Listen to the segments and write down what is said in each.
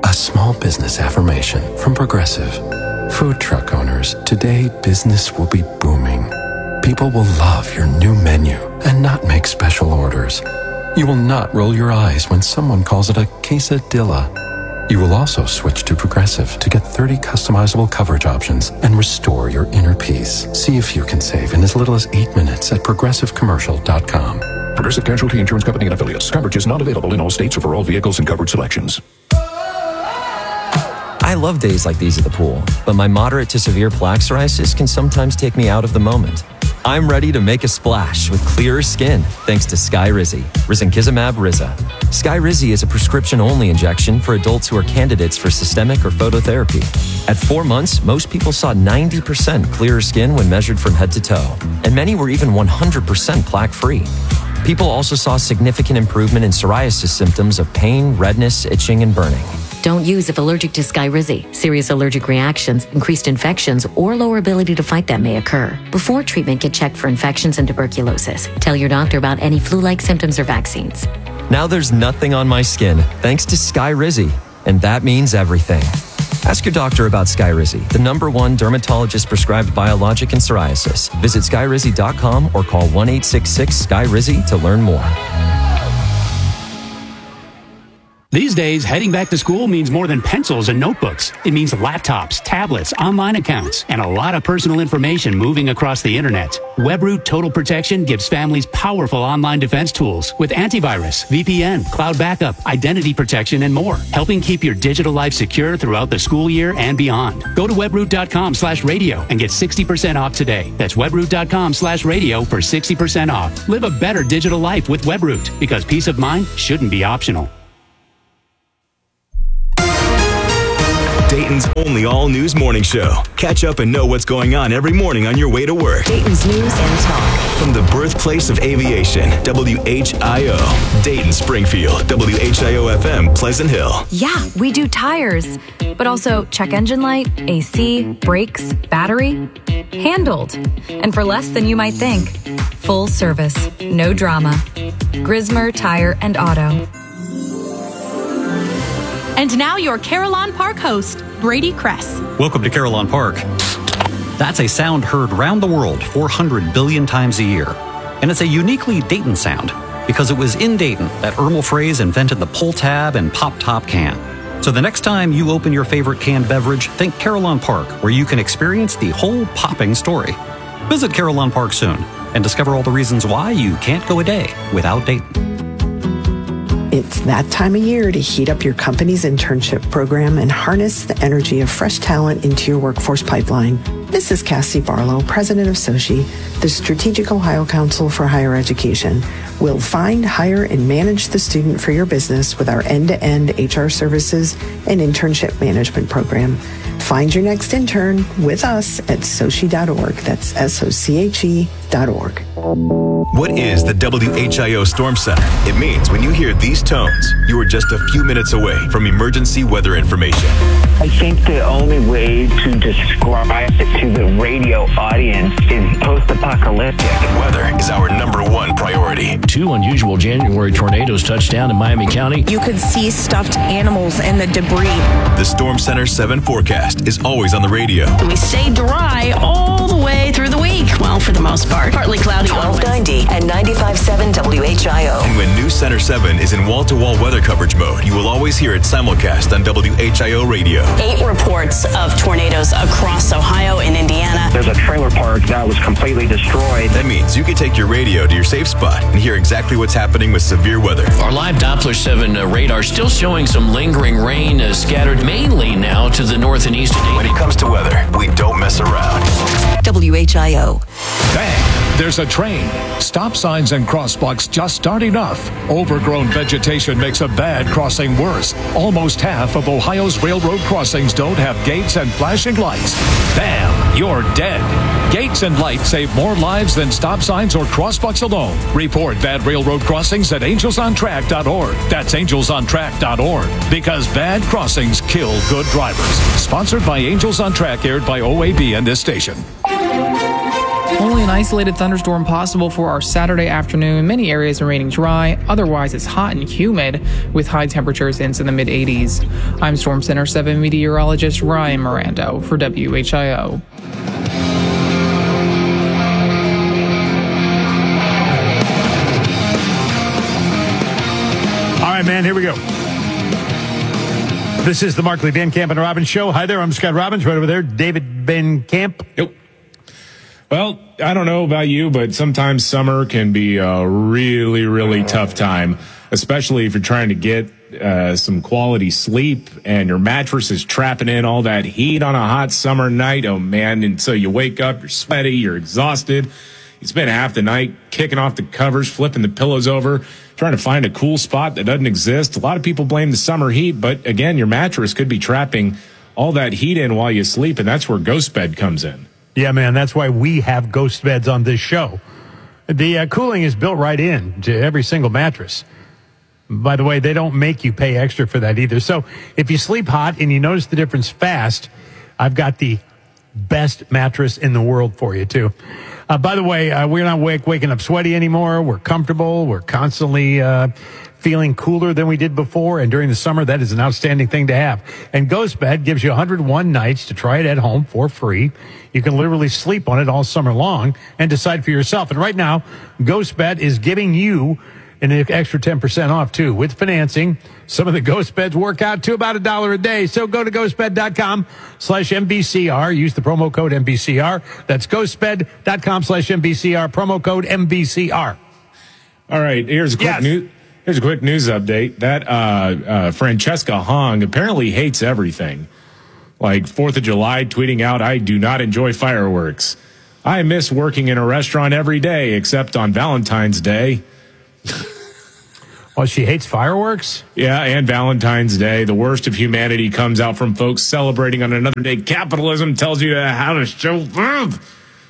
A small business affirmation from Progressive. Food truck owners, today business will be booming. People will love your new menu and not make special orders. You will not roll your eyes when someone calls it a quesadilla. You will also switch to Progressive to get 30 customizable coverage options and restore your inner peace. See if you can save in as little as 8 minutes at progressivecommercial.com. Progressive Casualty Insurance Company and Affiliates. Coverage is not available in all states or for all vehicles and coverage selections. I love days like these at the pool, but my moderate to severe plaque psoriasis can sometimes take me out of the moment. I'm ready to make a splash with clearer skin thanks to Skyrizi, risankizumab Riza. Skyrizi is a prescription-only injection for adults who are candidates for systemic or phototherapy. At 4 months, most people saw 90% clearer skin when measured from head to toe, and many were even 100% plaque-free. People also saw significant improvement in psoriasis symptoms of pain, redness, itching, and burning. Don't use if allergic to Skyrizi. Serious allergic reactions, increased infections, or lower ability to fight them may occur. Before treatment, get checked for infections and tuberculosis. Tell your doctor about any flu-like symptoms or vaccines. Now there's nothing on my skin thanks to Skyrizi, and that means everything. Ask your doctor about Skyrizi, the #1 dermatologist-prescribed biologic in psoriasis. Visit Skyrizi.com or call 1-866-SKY-RIZI to learn more. These days, heading back to school means more than pencils and notebooks. It means laptops, tablets, online accounts, and a lot of personal information moving across the internet. WebRoot Total Protection gives families powerful online defense tools with antivirus, VPN, cloud backup, identity protection, and more, helping keep your digital life secure throughout the school year and beyond. Go to webroot.com/radio and get 60% off today. That's webroot.com/radio for 60% off. Live a better digital life with WebRoot, because peace of mind shouldn't be optional. Dayton's only all-news morning show. Catch up and know what's going on every morning on your way to work. Dayton's News and Talk. From the birthplace of aviation, WHIO. Dayton, Springfield, WHIO-FM, Pleasant Hill. Yeah, we do tires, but also check engine light, AC, brakes, battery. Handled. And for less than you might think. Full service, no drama. Grismer Tire and Auto. And now your Carillon Park host, Brady Kress. Welcome to Carillon Park. That's a sound heard round the world 400 billion times a year. And it's a uniquely Dayton sound because it was in Dayton that Irma Fraze invented the pull tab and pop top can. So the next time you open your favorite canned beverage, think Carillon Park, where you can experience the whole popping story. Visit Carillon Park soon and discover all the reasons why you can't go a day without Dayton. It's that time of year to heat up your company's internship program and harness the energy of fresh talent into your workforce pipeline. This is Cassie Barlow, president of SOCHI, the Strategic Ohio Council for Higher Education. We'll find, hire, and manage the student for your business with our end-to-end HR services and internship management program. Find your next intern with us at sochi.org. That's SOCHE.org. What is the WHIO Storm Center? It means when you hear these tones, you are just a few minutes away from emergency weather information. I think the only way to describe it to the radio audience is post-apocalyptic. Weather is our #1 priority. 2 unusual January tornadoes touched down in Miami County. You could see stuffed animals and the debris. The Storm Center 7 forecast is always on the radio. We stay dry all the way through the week. Well, for the most part. Partly cloudy. 1290 and 95.7 WHIO. And when News Center 7 is in wall-to-wall weather coverage mode, you will always hear it simulcast on WHIO radio. 8 reports of tornadoes across Ohio and Indiana. There's a trailer park that was completely destroyed. That means you can take your radio to your safe spot and hear exactly what's happening with severe weather. Our live Doppler 7 radar still showing some lingering rain scattered mainly now to the north and east of Dayton. When it comes to weather, we don't mess around. WHIO. Bang! There's a train. Stop signs and crosswalks just aren't enough. Overgrown vegetation makes a bad crossing worse. Almost half of Ohio's railroad crossings don't have gates and flashing lights. Bam! You're dead. Gates and lights save more lives than stop signs or crosswalks alone. Report bad railroad crossings at angelsontrack.org. That's angelsontrack.org. Because bad crossings kill good drivers. Sponsored by Angels on Track, aired by OAB and this station. Only an isolated thunderstorm possible for our Saturday afternoon. Many areas remaining dry. Otherwise, it's hot and humid with high temperatures into the mid-80s. I'm Storm Center 7 meteorologist Ryan Mirando for WHIO. All right, man, here we go. This is the Markley, Van Camp, and Robbins Show. Hi there, I'm Scott Robbins. Right over there, David Van Camp. Yep. Well, I don't know about you, but sometimes summer can be a really, really tough time, especially if you're trying to get some quality sleep and your mattress is trapping in all that heat on a hot summer night. Oh, man. And so you wake up, you're sweaty, you're exhausted. You spend half the night kicking off the covers, flipping the pillows over, trying to find a cool spot that doesn't exist. A lot of people blame the summer heat, but again, your mattress could be trapping all that heat in while you sleep, and that's where Ghost Bed comes in. Yeah, man, that's why we have Ghost Beds on this show. The cooling is built right in to every single mattress. By the way, they don't make you pay extra for that either. So if you sleep hot and you notice the difference fast, I've got the best mattress in the world for you, too. By the way, we're not waking up sweaty anymore. We're comfortable. We're constantly feeling cooler than we did before. And during the summer, that is an outstanding thing to have. And Ghost Bed gives you 101 nights to try it at home for free. You can literally sleep on it all summer long and decide for yourself. And right now, Ghost Bed is giving you an extra 10% off, too, with financing. Some of the Ghost Beds work out to about $1 a day. So go to ghostbed.com/MBCR. Use the promo code MBCR. That's ghostbed.com/MBCR. Promo code MBCR. All right, here's a quick news update. That Francesca Hong apparently hates everything. Like 4th of July, tweeting out, "I do not enjoy fireworks. I miss working in a restaurant every day except on Valentine's Day." Well, she hates fireworks? Yeah, and Valentine's Day. The worst of humanity comes out from folks celebrating on another day. Capitalism tells you how to show love.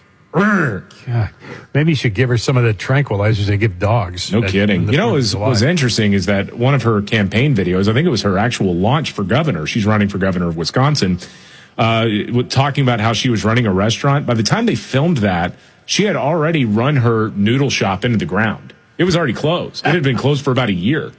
God. Maybe you should give her some of the tranquilizers they give dogs. No kidding. You know what was interesting is that one of her campaign videos, I think it was her actual launch for governor. She's running for governor of Wisconsin, talking about how she was running a restaurant. By the time they filmed that, she had already run her noodle shop into the ground. It was already closed. It had been closed for about a year.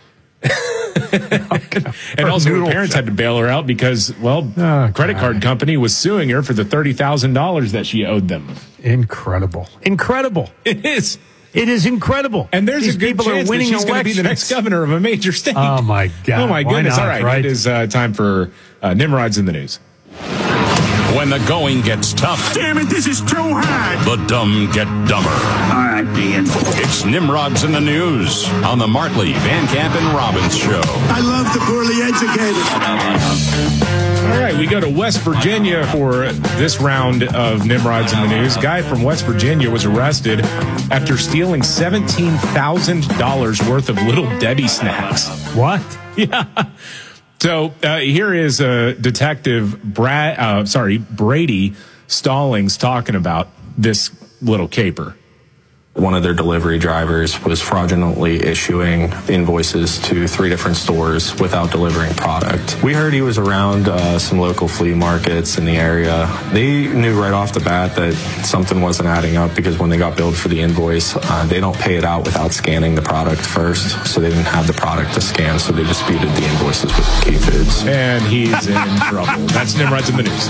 And also her parents had to bail her out because, credit card company was suing her for the $30,000 that she owed them. Incredible. It is. It is incredible. And there's a good chance that she's going to be the next governor of a major state. Oh, my God. Oh, my goodness. Not, all right. It is time for Nimrods in the News. When the going gets tough. Damn it, this is too hard. The dumb get dumber. All right, Ian. It's Nimrods in the News on the Markley, Van Camp, and Robbins Show. I love the poorly educated. All right, we go to West Virginia for this round of Nimrods in the News. A guy from West Virginia was arrested after stealing $17,000 worth of Little Debbie snacks. What? Yeah. So here is Detective Brady Stallings talking about this little caper. One of their delivery drivers was fraudulently issuing invoices to 3 different stores without delivering product. We heard he was around some local flea markets in the area. They knew right off the bat that something wasn't adding up because when they got billed for the invoice, they don't pay it out without scanning the product first. So they didn't have the product to scan, so they disputed the invoices with Key Foods. And he's in trouble. That's Nimrods in the News.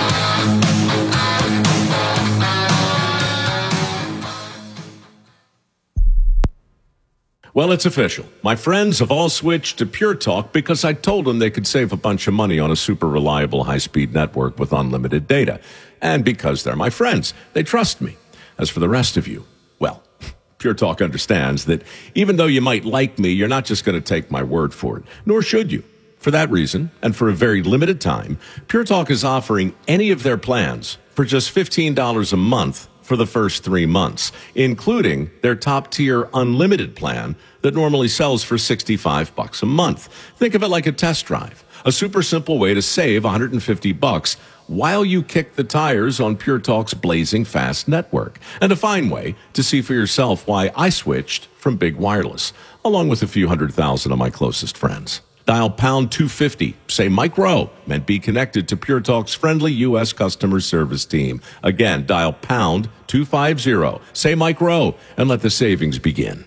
Well, it's official. My friends have all switched to Pure Talk because I told them they could save a bunch of money on a super reliable high-speed network with unlimited data. And because they're my friends, they trust me. As for the rest of you, well, Pure Talk understands that even though you might like me, you're not just going to take my word for it, nor should you. For that reason, and for a very limited time, Pure Talk is offering any of their plans for just $15 a month for the first 3 months, including their top-tier unlimited plan that normally sells for $65 a month. Think of it like a test drive, a super simple way to save $150 while you kick the tires on Pure Talk's blazing fast network, and a fine way to see for yourself why I switched from Big Wireless, along with a few 100,000 of my closest friends. Dial pound 250. Say Mike Rowe and be connected to Pure Talk's friendly U.S. customer service team. Again, dial pound 250. Say Mike Rowe and let the savings begin.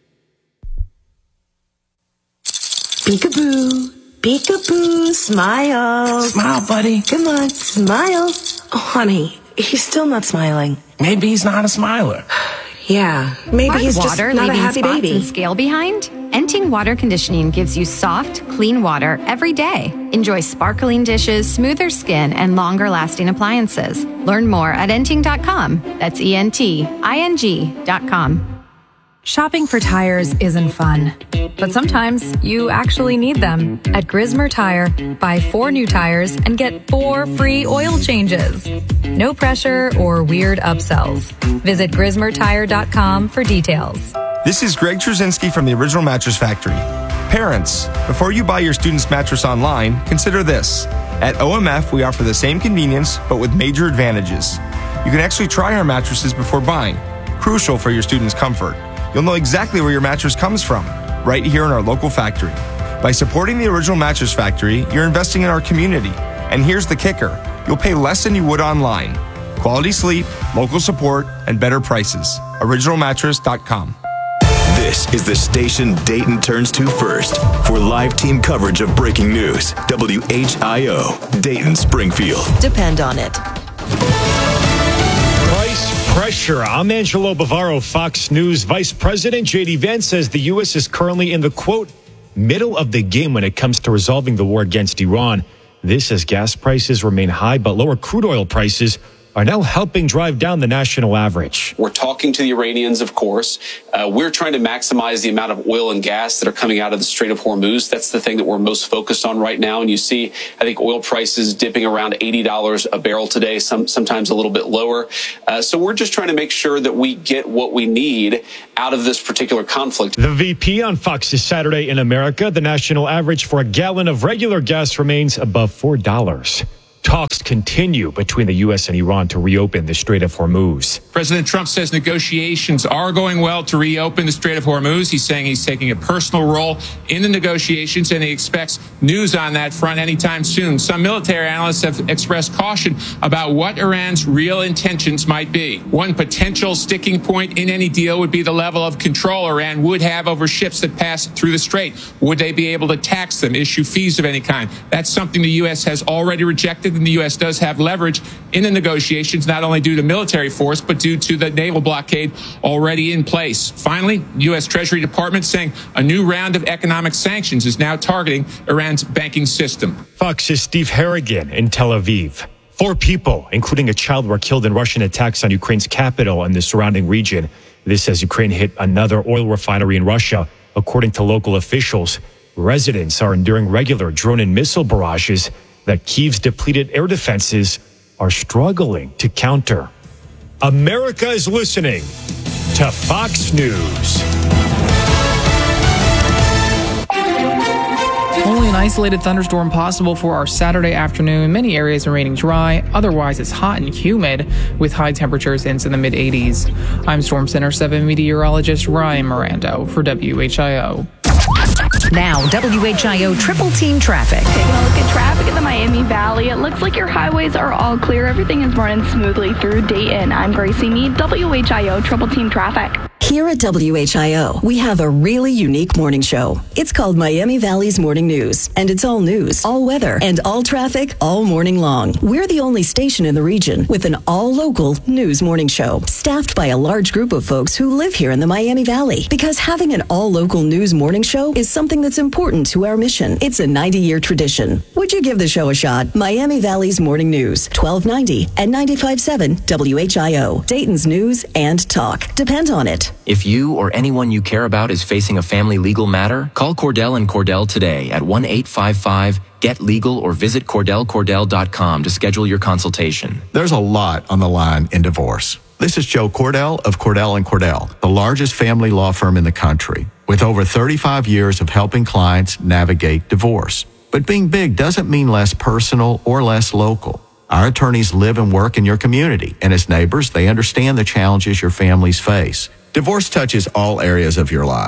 Peekaboo, peekaboo, smile. Smile, buddy. Come on, smile. Oh, honey, he's still not smiling. Maybe he's not a smiler. Yeah, maybe he's just water not a leaving happy spots baby. and scale behind? Enting Water Conditioning gives you soft, clean water every day. Enjoy sparkling dishes, smoother skin, and longer-lasting appliances. Learn more at enting.com. That's ENTING.com. Shopping for tires isn't fun, but sometimes you actually need them. At Grismer Tire, buy 4 new tires and get 4 free oil changes. No pressure or weird upsells. Visit GrismerTire.com for details. This is Greg Trzynski from the Original Mattress Factory. Parents, before you buy your student's mattress online, consider this. At OMF, we offer the same convenience, but with major advantages. You can actually try our mattresses before buying, crucial for your student's comfort. You'll know exactly where your mattress comes from, right here in our local factory. By supporting the Original Mattress Factory, you're investing in our community. And here's the kicker. You'll pay less than you would online. Quality sleep, local support, and better prices. OriginalMattress.com. This is the station Dayton turns to first for live team coverage of breaking news. WHIO, Dayton, Springfield. Depend on it. Price pressure. I'm Angelo Bavaro, Fox News. Vice President J.D. Vance says the U.S. is currently in the, quote, middle of the game when it comes to resolving the war against Iran. This as gas prices remain high, but lower crude oil prices are now helping drive down the national average. We're talking to the Iranians, of course. We're trying to maximize the amount of oil and gas that are coming out of the Strait of Hormuz. That's the thing that we're most focused on right now. And you see, I think oil prices dipping around $80 a barrel today, sometimes a little bit lower. So we're just trying to make sure that we get what we need out of this particular conflict. The VP on Fox's Saturday in America, the national average for a gallon of regular gas remains above $4. Talks continue between the U.S. and Iran to reopen the Strait of Hormuz. President Trump says negotiations are going well to reopen the Strait of Hormuz. He's saying he's taking a personal role in the negotiations, and he expects news on that front anytime soon. Some military analysts have expressed caution about what Iran's real intentions might be. One potential sticking point in any deal would be the level of control Iran would have over ships that pass through the strait. Would they be able to tax them, issue fees of any kind? That's something the U.S. has already rejected. And the U.S. does have leverage in the negotiations, not only due to military force, but due to the naval blockade already in place. Finally, the U.S. Treasury Department saying a new round of economic sanctions is now targeting Iran's banking system. Fox's Steve Harrigan in Tel Aviv. 4 people, including a child, were killed in Russian attacks on Ukraine's capital and the surrounding region. This as Ukraine hit another oil refinery in Russia. According to local officials, residents are enduring regular drone and missile barrages that Kyiv's depleted air defenses are struggling to counter. America is listening to Fox News. Only an isolated thunderstorm possible for our Saturday afternoon. Many areas remaining dry. Otherwise, it's hot and humid with high temperatures into the mid-80s. I'm Storm Center 7 meteorologist Ryan Mirando for WHIO. Now, WHIO Triple Team Traffic. Taking a look at traffic in the Miami Valley. It looks like your highways are all clear. Everything is running smoothly through Dayton. I'm Gracie Mead, WHIO Triple Team Traffic. Here at WHIO, we have a really unique morning show. It's called Miami Valley's Morning News, and it's all news, all weather, and all traffic all morning long. We're the only station in the region with an all-local news morning show, staffed by a large group of folks who live here in the Miami Valley. Because having an all-local news morning show is something that's important to our mission. It's a 90-year tradition. Would you give the show a shot? Miami Valley's Morning News, 1290 and 95.7 WHIO. Dayton's news and talk. Depend on it. If you or anyone you care about is facing a family legal matter, call Cordell & Cordell today at 1-855-GET-LEGAL or visit CordellCordell.com to schedule your consultation. There's a lot on the line in divorce. This is Joe Cordell of Cordell & Cordell, the largest family law firm in the country, with over 35 years of helping clients navigate divorce. But being big doesn't mean less personal or less local. Our attorneys live and work in your community, and as neighbors, they understand the challenges your families face. Divorce touches all areas of your life.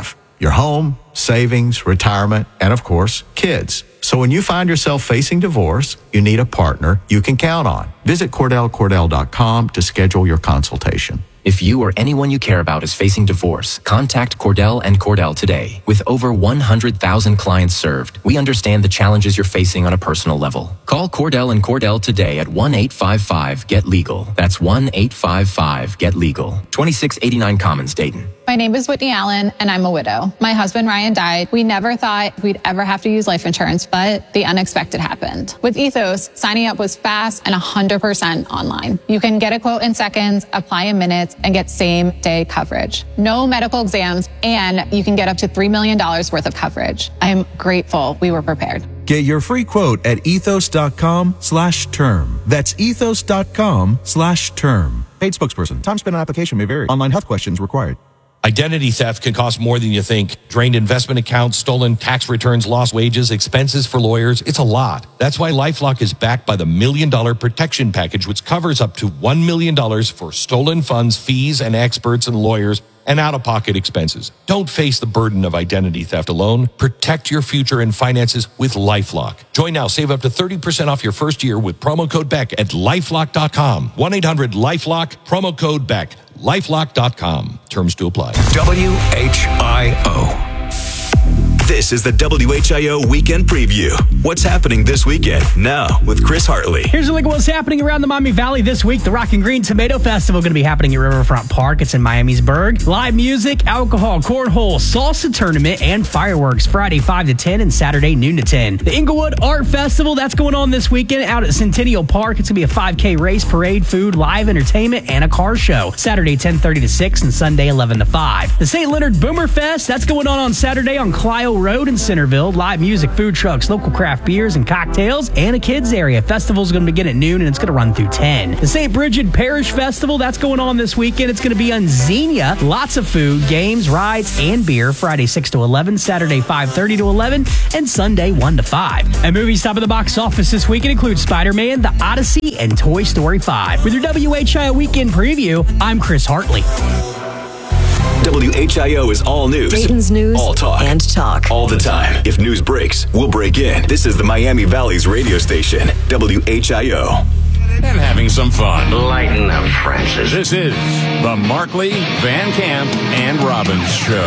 your home, savings, retirement, and of course, kids. So when you find yourself facing divorce, you need a partner you can count on. Visit CordellCordell.com to schedule your consultation. If you or anyone you care about is facing divorce, contact Cordell and Cordell today. With over 100,000 clients served, we understand the challenges you're facing on a personal level. Call Cordell and Cordell today at 1-855-GET-LEGAL. That's 1-855-GET-LEGAL. 2689 Commons, Dayton. My name is Whitney Allen, and I'm a widow. My husband, Ryan, died. We never thought we'd ever have to use life insurance, but the unexpected happened. With Ethos, signing up was fast and 100% online. You can get a quote in seconds, apply in minutes, and get same-day coverage. No medical exams, and you can get up to $3 million worth of coverage. I am grateful we were prepared. Get your free quote at ethos.com/term. That's ethos.com/term. Paid spokesperson. Time spent on application may vary. Online health questions required. Identity theft can cost more than you think. Drained investment accounts, stolen tax returns, lost wages, expenses for lawyers. It's a lot. That's why LifeLock is backed by the $1 Million Protection Package, which covers up to $1 million for stolen funds, fees, and experts and lawyers, and out-of-pocket expenses. Don't face the burden of identity theft alone. Protect your future and finances with LifeLock. Join now. Save up to 30% off your first year with promo code BECK at LifeLock.com. 1-800-LifeLock, promo code BECK. LifeLock.com. Terms to apply. WHIO. This is the WHIO Weekend Preview. What's happening this weekend? Now with Chris Hartley. Here's a look at what's happening around the Miami Valley this week. The Rock and Green Tomato Festival going to be happening at Riverfront Park. It's in Miamisburg. Live music, alcohol, cornhole, salsa tournament, and fireworks Friday 5 to 10 and Saturday noon to 10. The Inglewood Art Festival, that's going on this weekend out at Centennial Park. It's going to be a 5K race, parade, food, live entertainment, and a car show. Saturday 10:30 to 6 and Sunday 11 to 5. The St. Leonard Boomer Fest, that's going on Saturday on Clio Road in Centerville. Live music, food trucks, local craft beers and cocktails, and a kids area. Festival's going to begin at noon and it's going to run through 10. The St. Bridget Parish Festival, that's going on this weekend. It's going to be on Xenia. Lots of food, games, rides, and beer. Friday 6 to 11, Saturday 5:30 to 11, and Sunday 1 to 5. And movies top of the box office this weekend include Spider-Man, The Odyssey, and Toy Story 5. With your WHIO Weekend Preview, I'm Chris Hartley. WHIO is all news. Dayton's news. All talk. And talk. All the time. If news breaks, we'll break in. This is the Miami Valley's radio station, WHIO. And having some fun. Lighten up, Francis. This is the Markley, Van Camp, and Robbins Show.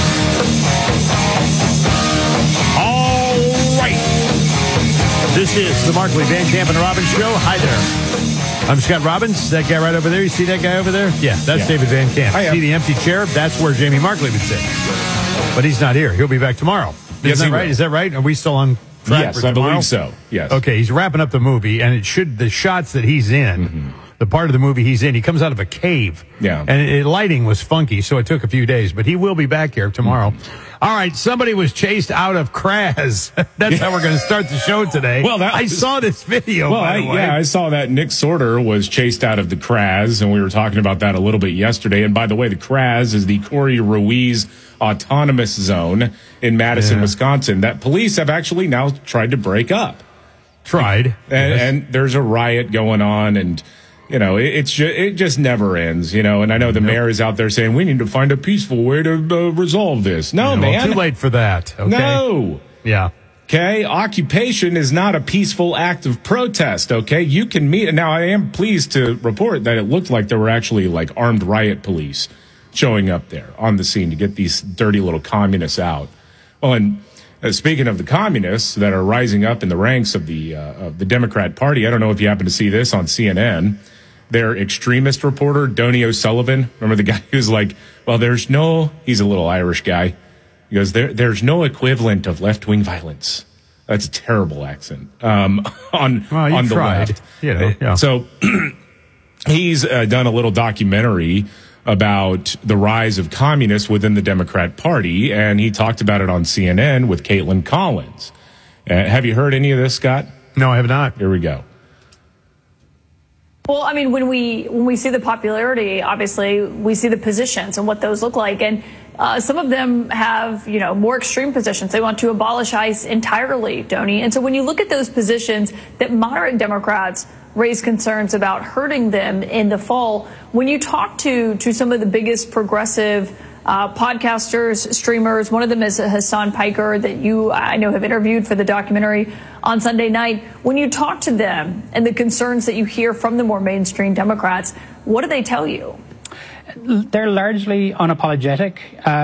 All right. This is the Markley, Van Camp, and Robbins Show. Hi there. I'm Scott Robbins. That guy right over there. You see that guy over there? Yeah, that's David Van Camp. See the empty chair? That's where Jamie Markley would sit. But he's not here. He'll be back tomorrow. Yes, Is that right? Is that right? Are we still on track Yes, for I tomorrow? believe so. Yes. Okay, he's wrapping up the movie, and the shots that he's in, the part of the movie he's in, he comes out of a cave. Yeah. And lighting was funky, so it took a few days, but he will be back here tomorrow. All right, somebody was chased out of Kraz. That's how we're going to start the show today. Well, I saw this video, by the way. I saw that Nick Sorter was chased out of the Kraz, and we were talking about that a little bit yesterday. And by the way, the Kraz is the Corey Ruiz Autonomous Zone in Madison, Wisconsin, that police have actually now tried to break up. And there's a riot going on, and you know, it just never ends, you know. And I know the mayor is out there saying we need to find a peaceful way to resolve this. No, man, well, too late for that. Okay? No. Yeah. Okay. Occupation is not a peaceful act of protest. Okay. You can meet. Now, I am pleased to report that it looked like there were actually like armed riot police showing up there on the scene to get these dirty little communists out. Well, and speaking of the communists that are rising up in the ranks of the Democrat Party, I don't know if you happen to see this on CNN. Their extremist reporter, Donny O'Sullivan, remember the guy who's like, well, he's a little Irish guy. He goes, there's no equivalent of left-wing violence. That's a terrible accent on the left. You know, yeah. So he's done a little documentary about the rise of communists within the Democrat Party, and he talked about it on CNN with Caitlin Collins. Have you heard any of this, Scott? No, I have not. Here we go. Well, I mean, when we see the popularity, obviously, we see the positions and what those look like. And some of them have, you know, more extreme positions. They want to abolish ICE entirely, Donny. And so when you look at those positions that moderate Democrats raise concerns about hurting them in the fall, when you talk to some of the biggest progressive podcasters, streamers. One of them is Hassan Piker that you, I know, have interviewed for the documentary on Sunday night. When you talk to them and the concerns that you hear from the more mainstream Democrats, what do they tell you? They're largely unapologetic.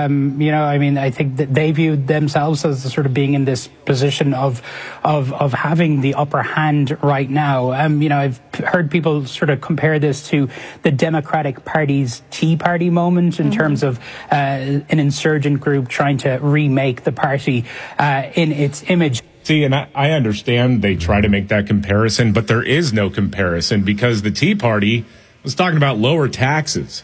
I think that they view themselves as sort of being in this position of having the upper hand right now. I've heard people sort of compare this to the Democratic Party's Tea Party moment in terms of an insurgent group trying to remake the party in its image. See, and I understand they try to make that comparison, but there is no comparison because the Tea Party was talking about lower taxes.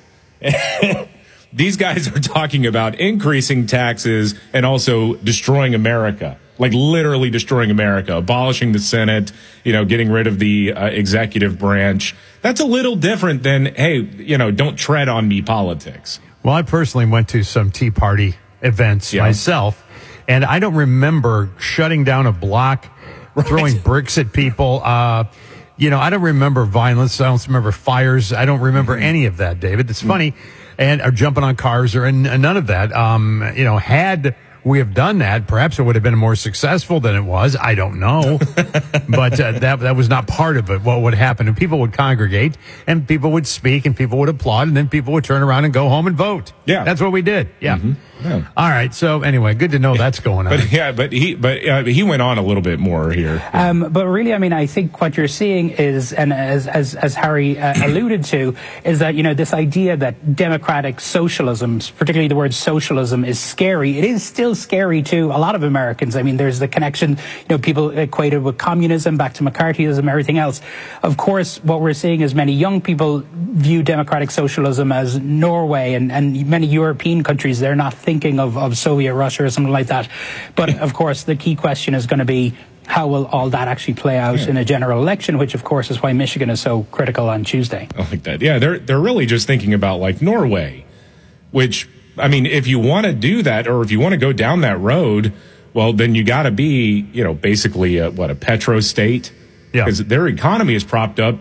These guys are talking about increasing taxes and also destroying America, like literally destroying America, abolishing the Senate, getting rid of the executive branch. That's a little different than, hey, don't tread on me politics. Well, I personally went to some Tea Party events myself, and I don't remember shutting down a block, throwing bricks at people. I don't remember violence. I don't remember fires. I don't remember any of that, David. It's funny. Or jumping on cars and none of that. Had we have done that, perhaps it would have been more successful than it was. I don't know. But that was not part of it, what would happen. And people would congregate, and people would speak, and people would applaud, and then people would turn around and go home and vote. Yeah. That's what we did. Yeah. Mm-hmm. Yeah. All right. So anyway, good to know that's going on. But he went on a little bit more here. But really, I think what you're seeing is, and as Harry alluded to, is that, this idea that democratic socialism, particularly the word socialism, is scary. It is still scary to a lot of Americans. There's the connection, people equated with communism, back to McCarthyism, everything else. Of course, what we're seeing is many young people view democratic socialism as Norway and many European countries. They're not thinking of Soviet Russia or something like that. But of course, the key question is going to be, how will all that actually play out in a general election, which of course is why Michigan is so critical on Tuesday. I like that. Yeah, they're really just thinking about like Norway, which, if you want to do that, or if you want to go down that road, well, then you got to be, basically a petro state. Yeah. Because their economy is propped up